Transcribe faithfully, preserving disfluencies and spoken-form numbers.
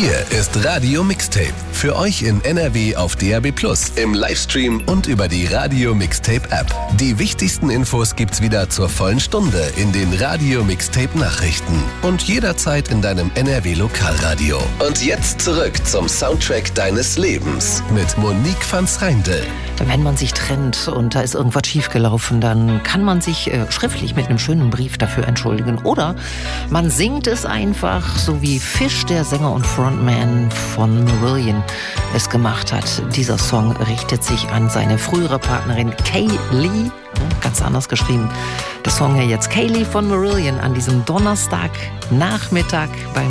Hier ist Radio Mixtape. Für euch in N R W auf D A B plus, im Livestream und über die Radio Mixtape App. Die wichtigsten Infos gibt's wieder zur vollen Stunde in den Radio Mixtape Nachrichten und jederzeit in deinem N R W Lokalradio. Und jetzt zurück zum Soundtrack deines Lebens mit Monique van Schreindel. Wenn man sich trennt und da ist irgendwas schiefgelaufen, dann kann man sich äh, schriftlich mit einem schönen Brief dafür entschuldigen. Oder man singt es einfach, so wie Fish, der Sänger und Frontman von Marillion, es gemacht hat. Dieser Song richtet sich an seine frühere Partnerin Kaylee, ganz anders geschrieben. Der Song hier jetzt, Kaylee von Marillion, an diesem Donnerstagnachmittag beim